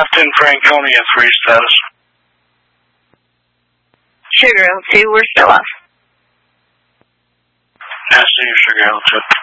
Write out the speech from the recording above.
Afton, Franconia 3 status. Sugar Hill 2, we're still off. I see you, Sugar Hill 2.